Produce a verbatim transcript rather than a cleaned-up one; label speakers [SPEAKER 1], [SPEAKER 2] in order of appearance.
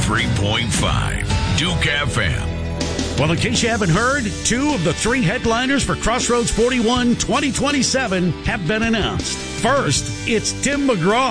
[SPEAKER 1] ninety-three point five Duke F M.
[SPEAKER 2] Well, in case you haven't heard, two of the three headliners for Crossroads forty-one twenty twenty-seven have been announced. First, it's Tim McGraw